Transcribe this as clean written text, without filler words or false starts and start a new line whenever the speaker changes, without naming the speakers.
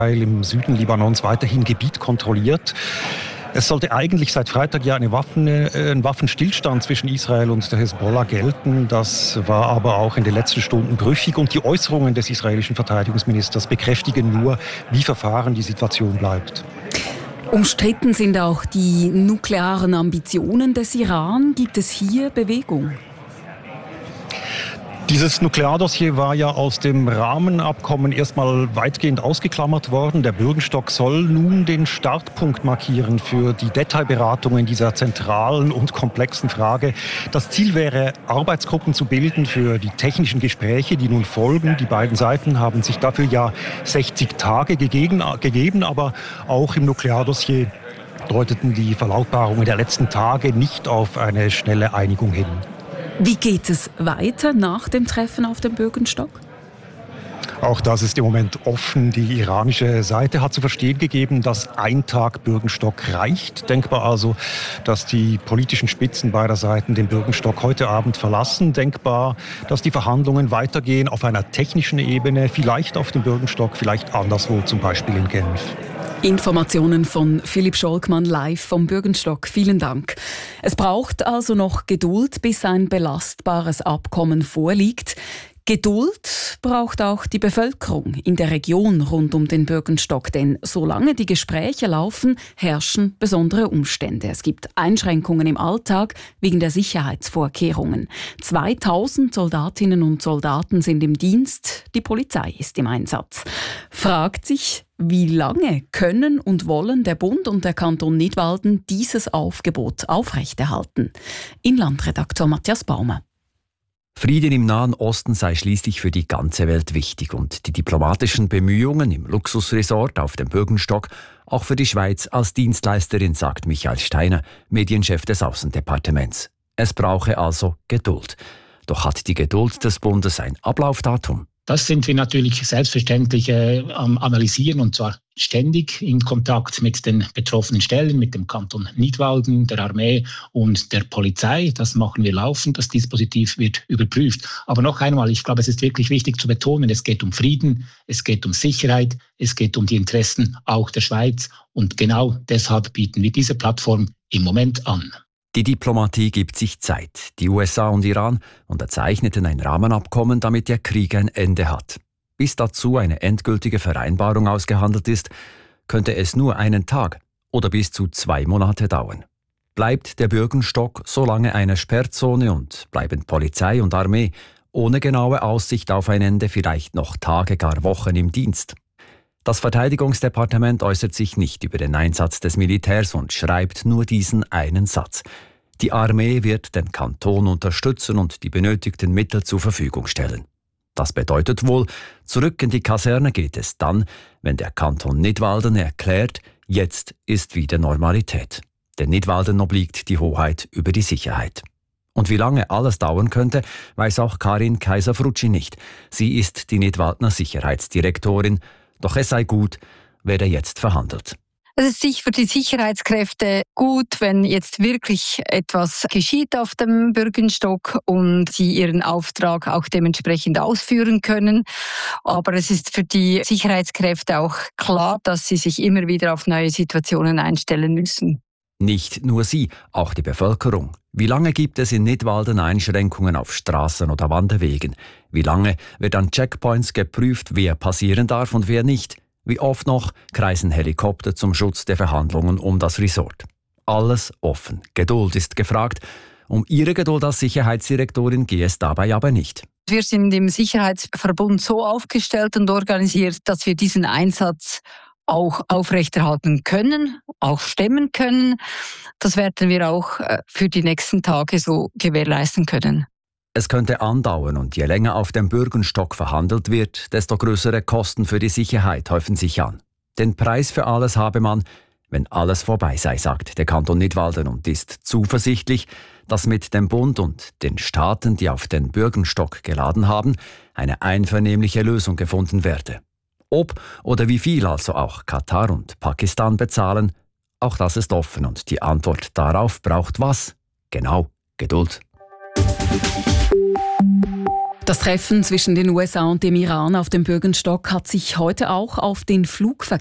im Süden Libanons weiterhin Gebiet kontrolliert. Es sollte eigentlich seit Freitag ja ein Waffenstillstand zwischen Israel und der Hezbollah gelten. Das war aber auch in den letzten Stunden brüchig. Und die Äußerungen des israelischen Verteidigungsministers bekräftigen nur, wie verfahren die Situation bleibt.
Umstritten sind auch die nuklearen Ambitionen des Iran. Gibt es hier Bewegung?
Dieses Nukleardossier war ja aus dem Rahmenabkommen erstmal weitgehend ausgeklammert worden. Der Bürgenstock soll nun den Startpunkt markieren für die Detailberatungen dieser zentralen und komplexen Frage. Das Ziel wäre, Arbeitsgruppen zu bilden für die technischen Gespräche, die nun folgen. Die beiden Seiten haben sich dafür ja 60 Tage gegeben, aber auch im Nukleardossier deuteten die Verlautbarungen der letzten Tage nicht auf eine schnelle Einigung hin.
Wie geht es weiter nach dem Treffen auf dem Bürgenstock?
Auch das ist im Moment offen. Die iranische Seite hat zu verstehen gegeben, dass ein Tag Bürgenstock reicht. Denkbar also, dass die politischen Spitzen beider Seiten den Bürgenstock heute Abend verlassen. Denkbar, dass die Verhandlungen weitergehen auf einer technischen Ebene, vielleicht auf dem Bürgenstock, vielleicht anderswo, zum Beispiel in Genf.
Informationen von Philipp Scholkmann live vom Bürgenstock. Vielen Dank. Es braucht also noch Geduld, bis ein belastbares Abkommen vorliegt. Geduld braucht auch die Bevölkerung in der Region rund um den Bürgenstock, denn solange die Gespräche laufen, herrschen besondere Umstände. Es gibt Einschränkungen im Alltag wegen der Sicherheitsvorkehrungen. 2000 Soldatinnen und Soldaten sind im Dienst, die Polizei ist im Einsatz. Fragt sich, wie lange können und wollen der Bund und der Kanton Nidwalden dieses Aufgebot aufrechterhalten? Inlandredaktor Matthias Baumer.
Frieden im Nahen Osten sei schließlich für die ganze Welt wichtig und die diplomatischen Bemühungen im Luxusresort auf dem Bürgenstock auch für die Schweiz als Dienstleisterin, sagt Michael Steiner, Medienchef des Aussendepartements. Es brauche also Geduld. Doch hat die Geduld des Bundes ein Ablaufdatum?
Das sind wir natürlich selbstverständlich am Analysieren, und zwar ständig in Kontakt mit den betroffenen Stellen, mit dem Kanton Nidwalden, der Armee und der Polizei. Das machen wir laufend, das Dispositiv wird überprüft. Aber noch einmal, ich glaube, es ist wirklich wichtig zu betonen, es geht um Frieden, es geht um Sicherheit, es geht um die Interessen auch der Schweiz. Und genau deshalb bieten wir diese Plattform im Moment an.
Die Diplomatie gibt sich Zeit. Die USA und Iran unterzeichneten ein Rahmenabkommen, damit der Krieg ein Ende hat. Bis dazu eine endgültige Vereinbarung ausgehandelt ist, könnte es nur einen Tag oder bis zu 2 Monate dauern. Bleibt der Bürgenstock so lange eine Sperrzone und bleiben Polizei und Armee ohne genaue Aussicht auf ein Ende vielleicht noch Tage, gar Wochen im Dienst? Das Verteidigungsdepartement äußert sich nicht über den Einsatz des Militärs und schreibt nur diesen einen Satz. Die Armee wird den Kanton unterstützen und die benötigten Mittel zur Verfügung stellen. Das bedeutet wohl, zurück in die Kaserne geht es dann, wenn der Kanton Nidwalden erklärt, jetzt ist wieder Normalität. Denn Nidwalden obliegt die Hoheit über die Sicherheit. Und wie lange alles dauern könnte, weiß auch Karin Kaiser-Frutschi nicht. Sie ist die Nidwaldner Sicherheitsdirektorin. Doch es sei gut, werde jetzt verhandelt.
Es ist sicher für die Sicherheitskräfte gut, wenn jetzt wirklich etwas geschieht auf dem Bürgenstock und sie ihren Auftrag auch dementsprechend ausführen können. Aber es ist für die Sicherheitskräfte auch klar, dass sie sich immer wieder auf neue Situationen einstellen müssen.
Nicht nur sie, auch die Bevölkerung. Wie lange gibt es in Nidwalden Einschränkungen auf Straßen oder Wanderwegen? Wie lange wird an Checkpoints geprüft, wer passieren darf und wer nicht? Wie oft noch kreisen Helikopter zum Schutz der Verhandlungen um das Resort? Alles offen. Geduld ist gefragt. Um Ihre Geduld als Sicherheitsdirektorin gehe es dabei aber nicht.
Wir sind im Sicherheitsverbund so aufgestellt und organisiert, dass wir diesen Einsatz auch aufrechterhalten können, auch stemmen können. Das werden wir auch für die nächsten Tage so gewährleisten können.
Es könnte andauern und je länger auf dem Bürgenstock verhandelt wird, desto größere Kosten für die Sicherheit häufen sich an. Den Preis für alles habe man, wenn alles vorbei sei, sagt der Kanton Nidwalden und ist zuversichtlich, dass mit dem Bund und den Staaten, die auf den Bürgenstock geladen haben, eine einvernehmliche Lösung gefunden werde. Ob oder wie viel also auch Katar und Pakistan bezahlen, auch das ist offen und die Antwort darauf braucht was? Genau, Geduld.
Das Treffen zwischen den USA und dem Iran auf dem Bürgenstock hat sich heute auch auf den Flugverkehr